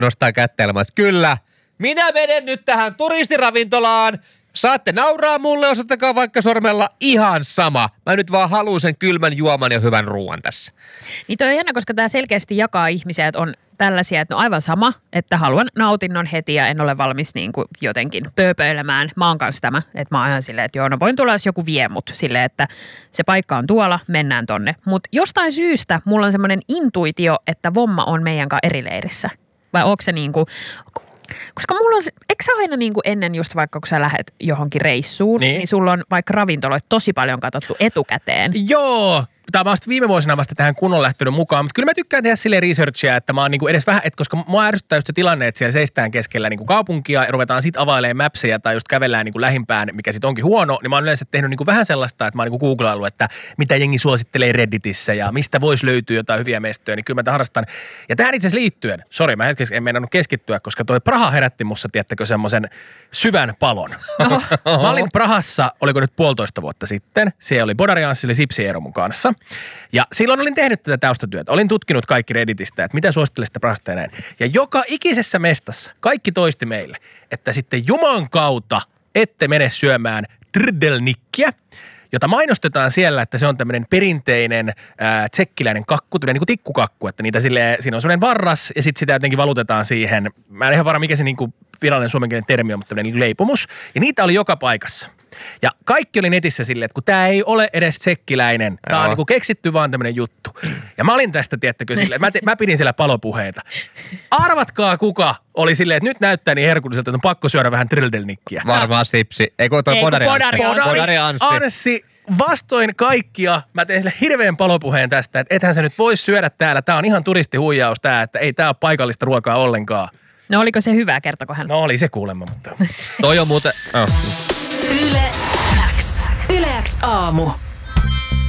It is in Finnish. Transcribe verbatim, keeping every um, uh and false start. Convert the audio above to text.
nostaa kättä ilman, että kyllä, minä menen nyt tähän turistiravintolaan. Saatte nauraa mulle, osoittakaa vaikka sormella, ihan sama. Mä nyt vaan haluan sen kylmän juoman ja hyvän ruoan tässä. Niin toi on jännä, koska tää selkeästi jakaa ihmisiä, että on tällaisia, että no aivan sama, että haluan nautinnon heti ja en ole valmis niin kuin jotenkin pööpöilemään. Mä oon kanssa tämä, että mä oon ihan silleen, että joo, no voin tulla, jos joku vie mut silleen, että se paikka on tuolla, mennään tonne. Mutta jostain syystä mulla on semmoinen intuitio, että vomma on meidän kanssa eri leirissä. Vai onko se niin kuin... Koska mulla on, eikö sä aina niin kuin ennen just vaikka kun sä lähdet johonkin reissuun, niin, niin sulla on vaikka ravintoloita tosi paljon katsottu etukäteen. Joo, tämä on vasta viime vuosina vasta tähän kunnon lähtenyt mukaan, mutta kyllä mä tykkään tehdä silleen researchia, että mä oon niinku edes vähän, että koska mua ärsyttää just se tilanne, että siellä seistään keskellä niinku kaupunkia ja ruvetaan sit availemaan mapseja tai just kävellään niinku lähimpään, mikä sit onkin huono, niin mä oon yleensä tehnyt niinku vähän sellaista, että mä oon niinku googlaillut, että mitä jengi suosittelee Redditissä ja mistä voisi löytyä jotain hyviä mestoja, niin kyllä mä tämän harrastan. Ja tähän itse asiassa liittyen, sori mä hetkeksi en meinannut keskittyä, koska toi Praha herätti mussa, tiettäkö, semmoisen syvän palon. Oho. Mä olin Prahassa, oliko nyt puolitoista vuotta sitten, siellä oli Bodarianssille Sipsi Eero mun kanssa. Ja silloin olin tehnyt tätä taustatyötä. Olin tutkinut kaikki Redditistä, että mitä suosittelisitte Prahasta ja näin. Ja joka ikisessä mestassa kaikki toisti meille, että sitten Juman kautta ette mene syömään trdelnikkiä, jota mainostetaan siellä, että se on tämmöinen perinteinen ää, tsekkiläinen kakku, tämmöinen niin kuin tikkukakku, että niitä silleen, siinä on semmoinen varras ja sitten sitä jotenkin valutetaan siihen. Mä en ihan varma, mikä se niin kuin virallinen suomenkielinen termi on, mutta tämmöinen niin leipomus. Ja niitä oli joka paikassa. Ja kaikki oli netissä silleen, että kun tämä ei ole edes tsekkiläinen, tämä on niin kuin keksitty vaan tämmöinen juttu. Ja mä olin tästä, tiettäkö, silleen, mä, te, mä pidin siellä palopuheita. Arvatkaa kuka oli silleen, että nyt näyttää niin herkulliselta, että on pakko syödä vähän trdelnikkiä. Varmaan Sipsi. Ei kun toi Bodari Anssi. Bodari Anssi. Anssi. Vastoin kaikkia, mä tein sille hirveän palopuheen tästä, että ethän sä nyt voi syödä täällä. Tää on ihan turistihuijaus tää, että ei tää ole paikallista ruokaa ollenkaan. No oliko se hyvää, kertoko hän? No oli se kuulemma, mutta... Toi on muuten... Oh. Yle X. Yle X aamu.